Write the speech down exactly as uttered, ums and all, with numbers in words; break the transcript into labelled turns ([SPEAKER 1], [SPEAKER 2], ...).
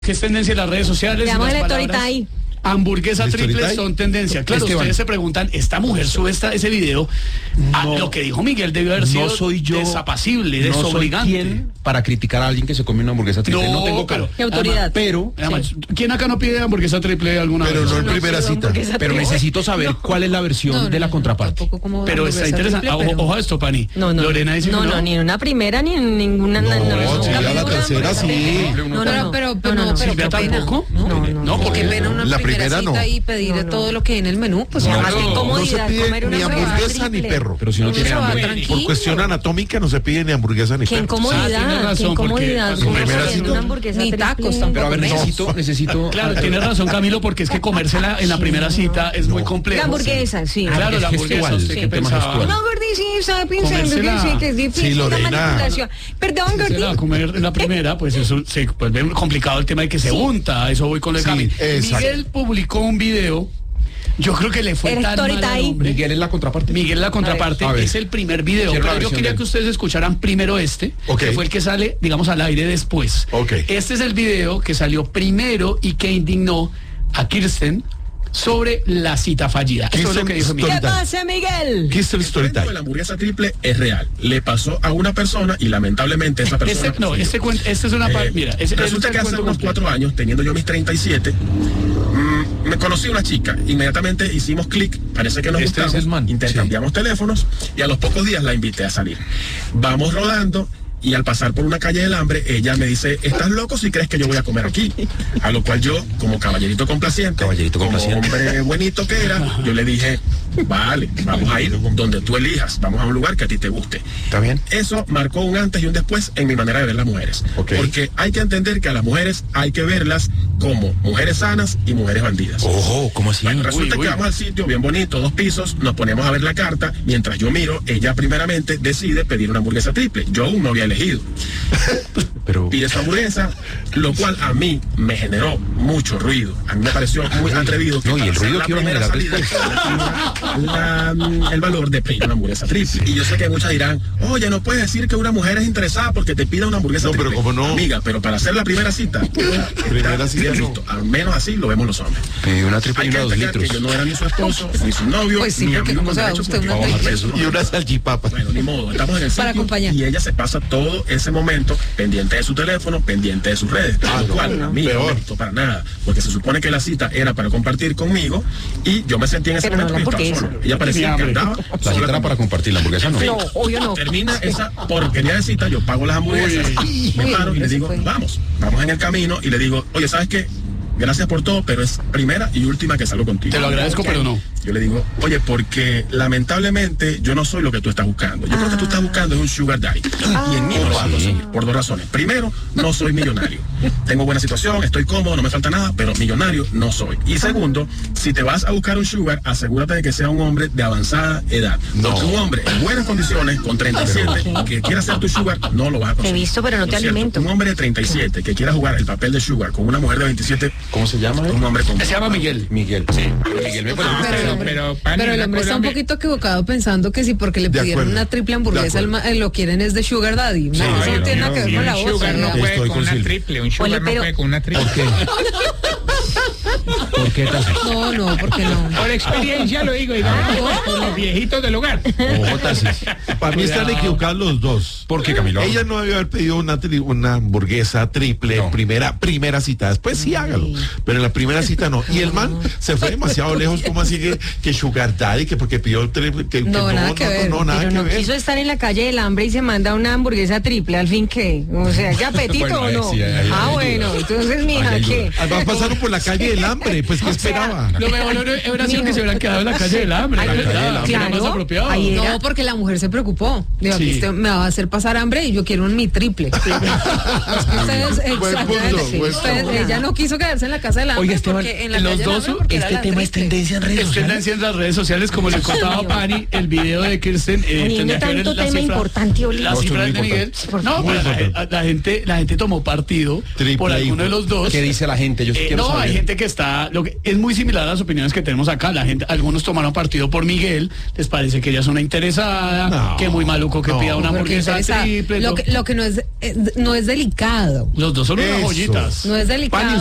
[SPEAKER 1] ¿Qué es tendencia en las redes sociales?
[SPEAKER 2] Veamos
[SPEAKER 1] Las
[SPEAKER 2] el
[SPEAKER 1] palabras
[SPEAKER 2] Story Time.
[SPEAKER 1] Hamburguesa triple
[SPEAKER 3] Time?
[SPEAKER 1] son tendencia. Claro,
[SPEAKER 3] Esteban.
[SPEAKER 1] ustedes se preguntan, ¿esta mujer sube esta, ese video? Ah,
[SPEAKER 3] No.
[SPEAKER 1] lo que dijo Miguel debió haber sido
[SPEAKER 3] No soy yo,
[SPEAKER 1] desapacible,
[SPEAKER 3] no soy
[SPEAKER 1] desobligante.
[SPEAKER 3] quien para criticar a alguien que se come una hamburguesa triple. No,
[SPEAKER 1] No,
[SPEAKER 3] tengo
[SPEAKER 1] pero-
[SPEAKER 3] cara.
[SPEAKER 2] ¿Qué autoridad?
[SPEAKER 3] Pero,
[SPEAKER 1] Además, ¿quién acá no pide hamburguesa triple alguna
[SPEAKER 4] Pero
[SPEAKER 1] vez?
[SPEAKER 4] no en
[SPEAKER 2] No,
[SPEAKER 4] primera
[SPEAKER 2] sí,
[SPEAKER 4] cita.
[SPEAKER 2] hamburguesa
[SPEAKER 3] pero
[SPEAKER 2] triple.
[SPEAKER 3] necesito saber cuál es la versión
[SPEAKER 5] No, no,
[SPEAKER 3] de la
[SPEAKER 5] no,
[SPEAKER 3] contraparte.
[SPEAKER 5] tampoco como
[SPEAKER 1] Pero está
[SPEAKER 5] hamburguesa
[SPEAKER 1] interesante.
[SPEAKER 5] triple,
[SPEAKER 1] Ojo,
[SPEAKER 5] pero-
[SPEAKER 1] ojo a esto, Pani.
[SPEAKER 2] No, no,
[SPEAKER 1] Lorena dice
[SPEAKER 2] no,
[SPEAKER 1] que
[SPEAKER 2] no, ni en una primera ni en ninguna.
[SPEAKER 4] No,
[SPEAKER 2] no,
[SPEAKER 4] sí,
[SPEAKER 2] no,
[SPEAKER 4] a la
[SPEAKER 2] ninguna
[SPEAKER 4] tercera
[SPEAKER 2] hamburguesa
[SPEAKER 4] sí.
[SPEAKER 2] triple. No, no,
[SPEAKER 5] pero,
[SPEAKER 2] no,
[SPEAKER 5] pero,
[SPEAKER 2] no,
[SPEAKER 5] pero,
[SPEAKER 2] no, no.
[SPEAKER 5] pero
[SPEAKER 1] Silvia
[SPEAKER 5] qué pena.
[SPEAKER 1] tampoco.
[SPEAKER 2] No, no, no,
[SPEAKER 1] No,
[SPEAKER 5] Qué
[SPEAKER 1] porque
[SPEAKER 5] pena una
[SPEAKER 4] La
[SPEAKER 5] primera,
[SPEAKER 4] primera
[SPEAKER 5] cita
[SPEAKER 4] no.
[SPEAKER 5] y pedir
[SPEAKER 2] No, no.
[SPEAKER 5] todo lo que hay en el menú, pues
[SPEAKER 2] No,
[SPEAKER 5] ya
[SPEAKER 2] además,
[SPEAKER 5] más
[SPEAKER 2] qué
[SPEAKER 5] bien
[SPEAKER 4] No se
[SPEAKER 2] comodidad
[SPEAKER 4] pide
[SPEAKER 2] comer una
[SPEAKER 4] ni
[SPEAKER 2] hamburguesa
[SPEAKER 4] hamburguesa ni
[SPEAKER 2] triple.
[SPEAKER 4] perro.
[SPEAKER 3] Pero si no
[SPEAKER 5] Uno
[SPEAKER 3] tiene
[SPEAKER 5] se va
[SPEAKER 3] hambre.
[SPEAKER 5] tranquilo.
[SPEAKER 4] Por cuestión anatómica no se pide ni hamburguesa ni
[SPEAKER 2] Qué
[SPEAKER 4] perro.
[SPEAKER 1] Ah, tiene
[SPEAKER 2] incomodidad,
[SPEAKER 1] razón,
[SPEAKER 2] qué
[SPEAKER 1] porque
[SPEAKER 2] incomodidad.
[SPEAKER 1] cuando
[SPEAKER 2] ¿Cómo
[SPEAKER 4] primera
[SPEAKER 2] comer
[SPEAKER 4] cita-
[SPEAKER 2] una hamburguesa
[SPEAKER 5] Ni
[SPEAKER 2] triple?
[SPEAKER 5] tacos tampoco.
[SPEAKER 3] Pero a ver,
[SPEAKER 5] No.
[SPEAKER 3] necesito, necesito.
[SPEAKER 1] Claro, tiene razón Camilo, porque es que comérsela en la primera cita es muy complejo.
[SPEAKER 2] La hamburguesa, sí.
[SPEAKER 1] Claro, la
[SPEAKER 3] Es
[SPEAKER 1] hamburguesa,
[SPEAKER 3] gestual,
[SPEAKER 1] ¿usted
[SPEAKER 3] sí,
[SPEAKER 1] qué
[SPEAKER 3] un tema
[SPEAKER 1] pensaba?
[SPEAKER 3] gestual.
[SPEAKER 2] No, Gordy, sí, estaba pensando que
[SPEAKER 1] Comérsela.
[SPEAKER 2] sí, que es difícil
[SPEAKER 4] Sí,
[SPEAKER 2] la
[SPEAKER 4] Lorena.
[SPEAKER 2] manipulación. Perdón,
[SPEAKER 1] Se la va a
[SPEAKER 2] Gordy.
[SPEAKER 1] comer en la primera, pues eso se pues, ve complicado el tema de que se unta, a eso voy con el
[SPEAKER 4] Sí,
[SPEAKER 1] Cami.
[SPEAKER 4] exacto.
[SPEAKER 1] Miguel publicó un video, yo creo que le fue
[SPEAKER 2] El
[SPEAKER 1] tan
[SPEAKER 2] story
[SPEAKER 1] mal al
[SPEAKER 2] time.
[SPEAKER 1] hombre.
[SPEAKER 3] Miguel es la contraparte.
[SPEAKER 1] Miguel la contraparte,
[SPEAKER 3] A ver.
[SPEAKER 1] es el primer video,
[SPEAKER 3] Quiero la
[SPEAKER 1] pero yo
[SPEAKER 3] versión
[SPEAKER 1] quería
[SPEAKER 3] de él.
[SPEAKER 1] que ustedes escucharan primero este,
[SPEAKER 4] Ok.
[SPEAKER 1] que fue el que sale, digamos, al aire después.
[SPEAKER 4] Ok.
[SPEAKER 1] Este es el video que salió primero y que indignó a Kirsten sobre la cita fallida. Eso es lo
[SPEAKER 4] Kirsten
[SPEAKER 1] que dijo
[SPEAKER 4] Story
[SPEAKER 1] Miguel.
[SPEAKER 2] ¿Qué pasa, Miguel?
[SPEAKER 4] ¿Qué es el story
[SPEAKER 6] El cuento de
[SPEAKER 4] time?
[SPEAKER 6] la hamburguesa triple es real. Le pasó a una persona y lamentablemente esa persona.
[SPEAKER 1] Este, no, este, cuen- este es una
[SPEAKER 6] Eh,
[SPEAKER 1] parte, mira, ese-
[SPEAKER 6] resulta
[SPEAKER 1] ese
[SPEAKER 6] que
[SPEAKER 1] es el
[SPEAKER 6] hace
[SPEAKER 1] cuento
[SPEAKER 6] unos
[SPEAKER 1] completo.
[SPEAKER 6] cuatro años, teniendo yo mis treinta y siete, mm, me conocí a una chica. Inmediatamente hicimos clic, parece que nos
[SPEAKER 3] Este es
[SPEAKER 6] gustamos,
[SPEAKER 3] el man.
[SPEAKER 6] intercambiamos teléfonos y a los pocos días la invité a salir. Vamos rodando. Y al pasar por una calle del hambre, ella me dice, ¿estás loco si crees que yo voy a comer aquí? A lo cual yo, como caballerito complaciente,
[SPEAKER 3] Caballerito
[SPEAKER 6] como
[SPEAKER 3] complaciente.
[SPEAKER 6] hombre buenito que era, yo le dije, vale, vamos a ir donde tú elijas, vamos a un lugar que a ti te guste.
[SPEAKER 3] ¿Está bien?
[SPEAKER 6] Eso marcó un antes y un después en mi manera de ver las mujeres.
[SPEAKER 4] Ok.
[SPEAKER 6] Porque hay que entender que a las mujeres hay que verlas como mujeres sanas y mujeres bandidas.
[SPEAKER 3] Ojo, ¿cómo así?
[SPEAKER 6] Bueno, resulta
[SPEAKER 1] Uy, uy.
[SPEAKER 6] que vamos al sitio bien bonito, dos pisos, nos ponemos a ver la carta, mientras yo miro, ella primeramente decide pedir una hamburguesa triple. Yo aún no había elegido.
[SPEAKER 3] Pero
[SPEAKER 6] Pide su hamburguesa, lo cual a mí me generó mucho ruido. A mí me pareció muy atrevido. que
[SPEAKER 3] No, y
[SPEAKER 6] para
[SPEAKER 3] el
[SPEAKER 6] hacer
[SPEAKER 3] ruido
[SPEAKER 6] la
[SPEAKER 3] que iba a
[SPEAKER 6] primera
[SPEAKER 3] generar
[SPEAKER 6] salida, la- la- el valor de pedir una hamburguesa triple. Y yo sé que muchas dirán, oye, no puedes decir que una mujer es interesada porque te pida una hamburguesa
[SPEAKER 4] No, pero
[SPEAKER 6] triple.
[SPEAKER 4] ¿cómo no?
[SPEAKER 6] Amiga, pero para hacer la primera cita,
[SPEAKER 4] Primera
[SPEAKER 6] está
[SPEAKER 4] cita
[SPEAKER 6] bien
[SPEAKER 4] no.
[SPEAKER 6] visto. Al menos así lo vemos los hombres.
[SPEAKER 3] pidió una triple
[SPEAKER 6] Hay
[SPEAKER 3] y
[SPEAKER 6] que
[SPEAKER 3] una dos
[SPEAKER 6] destacar que
[SPEAKER 3] litros.
[SPEAKER 6] yo no era ni su esposo, ni su novio,
[SPEAKER 5] Pues sí,
[SPEAKER 6] ni
[SPEAKER 5] porque
[SPEAKER 6] amigo
[SPEAKER 5] ¿cómo se va
[SPEAKER 6] derecho,
[SPEAKER 5] usted
[SPEAKER 6] porque
[SPEAKER 5] una
[SPEAKER 6] vamos a
[SPEAKER 5] triple?
[SPEAKER 6] hacer eso.
[SPEAKER 4] Y una salchipapa.
[SPEAKER 6] Bueno, ni modo, estamos en el
[SPEAKER 5] Para
[SPEAKER 6] sitio
[SPEAKER 5] acompañar.
[SPEAKER 6] y ella se pasa todo ese momento pendiente de su teléfono, pendiente de sus redes,
[SPEAKER 4] Ah,
[SPEAKER 6] lo
[SPEAKER 4] no,
[SPEAKER 6] cual a mí no
[SPEAKER 4] peor.
[SPEAKER 6] me gustó para nada, porque se supone que la cita era para compartir conmigo y yo me sentí en ese
[SPEAKER 2] Pero no
[SPEAKER 6] momento
[SPEAKER 2] la
[SPEAKER 6] que estaba
[SPEAKER 2] hamburguesa.
[SPEAKER 6] solo. Ella parecía
[SPEAKER 1] Mi
[SPEAKER 6] que
[SPEAKER 1] hambre.
[SPEAKER 6] andaba
[SPEAKER 3] La
[SPEAKER 6] sola
[SPEAKER 3] cita era
[SPEAKER 6] conmigo.
[SPEAKER 3] para compartir, la hamburguesa no.
[SPEAKER 2] No, obvio no.
[SPEAKER 6] Termina esa porquería de cita, yo pago las hamburguesas, me
[SPEAKER 5] Uy,
[SPEAKER 6] paro y le
[SPEAKER 5] ese
[SPEAKER 6] digo,
[SPEAKER 5] fue.
[SPEAKER 6] vamos, vamos en el camino y le digo, oye, ¿sabes qué? Gracias por todo, pero es primera y última que salgo contigo.
[SPEAKER 1] Te lo agradezco, pero no.
[SPEAKER 6] Yo le digo, oye, porque lamentablemente yo no soy lo que tú estás buscando. Yo creo que tú estás buscando es un sugar daddy. Y en mí no lo vas a conseguir, por dos razones. Primero, no soy millonario. Tengo buena situación, estoy cómodo, no me falta nada, pero millonario no soy. Y segundo, si te vas a buscar un sugar, asegúrate de que sea un hombre de avanzada edad.
[SPEAKER 4] No.
[SPEAKER 6] Porque un hombre en buenas condiciones, con treinta y siete, que quiera ser tu sugar, no lo vas a conseguir.
[SPEAKER 2] Te he visto, pero no
[SPEAKER 6] Por
[SPEAKER 2] te
[SPEAKER 6] cierto,
[SPEAKER 2] alimento.
[SPEAKER 6] Un hombre de treinta y siete que quiera jugar el papel de sugar con una mujer de veintisiete,
[SPEAKER 3] ¿Cómo se llama?
[SPEAKER 6] un hombre con...
[SPEAKER 1] Se llama Miguel.
[SPEAKER 3] Miguel. Sí. Miguel me parece que
[SPEAKER 5] Pero el
[SPEAKER 3] está-
[SPEAKER 5] hombre,
[SPEAKER 7] pero, Pani,
[SPEAKER 5] pero el
[SPEAKER 7] una
[SPEAKER 5] hombre está un
[SPEAKER 7] Colombia-
[SPEAKER 5] poquito equivocado pensando que si porque le
[SPEAKER 4] De
[SPEAKER 5] pidieron
[SPEAKER 4] acuerdo.
[SPEAKER 5] una triple
[SPEAKER 4] De
[SPEAKER 5] hamburguesa al
[SPEAKER 4] acuerdo.
[SPEAKER 5] ma- eh, lo quieren es de sugar daddy. No,
[SPEAKER 4] Sí,
[SPEAKER 5] eso
[SPEAKER 4] sí,
[SPEAKER 5] no tiene nada que ver
[SPEAKER 7] Si
[SPEAKER 5] con
[SPEAKER 7] un
[SPEAKER 5] la voz.
[SPEAKER 7] sugar no
[SPEAKER 5] ¿verdad?
[SPEAKER 7] puede
[SPEAKER 4] Estoy
[SPEAKER 7] con
[SPEAKER 4] con
[SPEAKER 7] una
[SPEAKER 4] Silvia.
[SPEAKER 7] triple, un sugar
[SPEAKER 2] Oye,
[SPEAKER 7] no
[SPEAKER 2] pero-
[SPEAKER 7] puede con una triple.
[SPEAKER 3] ¿Por qué? ¿Por qué Tarsi?
[SPEAKER 5] No, no, porque no.
[SPEAKER 7] Por experiencia lo digo, digamos, con los viejitos del hogar.
[SPEAKER 3] Ojo, Tarsi.
[SPEAKER 4] Para mí están equivocados los dos.
[SPEAKER 3] ¿Por qué, Camilo?
[SPEAKER 4] Ella no debió haber pedido una, tri- una hamburguesa triple
[SPEAKER 3] No.
[SPEAKER 4] en primera, primera cita. Después sí hágalo. Pero en la primera cita no. Y el man se fue demasiado lejos. ¿Cómo así que, que Sugar Daddy? Que porque pidió triple. Que, que
[SPEAKER 5] No, nada que ver.
[SPEAKER 4] No, no, nada
[SPEAKER 2] Pero
[SPEAKER 4] que
[SPEAKER 2] no
[SPEAKER 4] ver.
[SPEAKER 2] quiso estar en la calle del hambre y se manda una hamburguesa triple, al fin qué, o sea, ¿qué apetito
[SPEAKER 3] Bueno,
[SPEAKER 2] o
[SPEAKER 3] ahí
[SPEAKER 2] no?
[SPEAKER 3] sí, ahí hay
[SPEAKER 2] ah,
[SPEAKER 3] duda.
[SPEAKER 2] bueno, entonces mija,
[SPEAKER 3] Ahí hay
[SPEAKER 2] ¿qué?
[SPEAKER 3] duda.
[SPEAKER 4] Además pasaron por la calle del hambre. Pues, ¿qué esperaba?
[SPEAKER 1] Lo mejor hubiera sido que se hubieran quedado en la calle del hambre.
[SPEAKER 2] Ay,
[SPEAKER 1] la verdad,
[SPEAKER 2] claro.
[SPEAKER 1] era más apropiado.
[SPEAKER 2] Ahí era.
[SPEAKER 5] No, porque la mujer se preocupó. Digo,
[SPEAKER 1] Sí.
[SPEAKER 5] aquí usted me va a hacer pasar hambre y yo quiero un mi triple. Es que ustedes,
[SPEAKER 4] Buen
[SPEAKER 5] exactamente,
[SPEAKER 4] punto, buen
[SPEAKER 5] ustedes-
[SPEAKER 4] punto.
[SPEAKER 5] ella no quiso quedarse en la casa del hambre.
[SPEAKER 3] Oiga, Esteban,
[SPEAKER 5] porque en la
[SPEAKER 1] los
[SPEAKER 5] calle del
[SPEAKER 1] dos,
[SPEAKER 5] hambre porque era
[SPEAKER 3] Este
[SPEAKER 5] la
[SPEAKER 3] tema es
[SPEAKER 5] triple.
[SPEAKER 3] tendencia en redes
[SPEAKER 1] Es
[SPEAKER 3] sociales.
[SPEAKER 1] tendencia en las redes sociales, como le contaba Pani, el video de Kirsten. Eh,
[SPEAKER 2] Teniendo
[SPEAKER 1] tendría que ver
[SPEAKER 2] tanto
[SPEAKER 1] la
[SPEAKER 2] tema
[SPEAKER 1] cifra-
[SPEAKER 2] importante, Oli.
[SPEAKER 1] Las
[SPEAKER 3] No,
[SPEAKER 1] cifras
[SPEAKER 3] muy
[SPEAKER 1] de Miguel.
[SPEAKER 3] importante.
[SPEAKER 1] No,
[SPEAKER 4] Muy
[SPEAKER 1] pero la,
[SPEAKER 4] importante.
[SPEAKER 1] la gente, la gente tomó partido
[SPEAKER 4] Triple
[SPEAKER 1] por alguno
[SPEAKER 4] hijo.
[SPEAKER 1] de los dos.
[SPEAKER 3] ¿Qué dice la gente? Yo sí
[SPEAKER 1] Eh,
[SPEAKER 3] quiero
[SPEAKER 1] no,
[SPEAKER 3] saber.
[SPEAKER 1] hay gente que está está, lo que es muy similar a las opiniones que tenemos acá. La gente, algunos tomaron partido por Miguel, les parece que ella es una interesada,
[SPEAKER 4] No,
[SPEAKER 1] que muy maluco que
[SPEAKER 4] no.
[SPEAKER 1] pida una
[SPEAKER 5] Porque
[SPEAKER 1] hamburguesa
[SPEAKER 5] interesa-
[SPEAKER 1] triple.
[SPEAKER 5] lo,
[SPEAKER 1] lo-
[SPEAKER 5] que, lo que no es, eh, no es delicado.
[SPEAKER 1] Los dos son unas
[SPEAKER 4] Eso.
[SPEAKER 1] joyitas.
[SPEAKER 5] No es delicado.
[SPEAKER 4] Pan y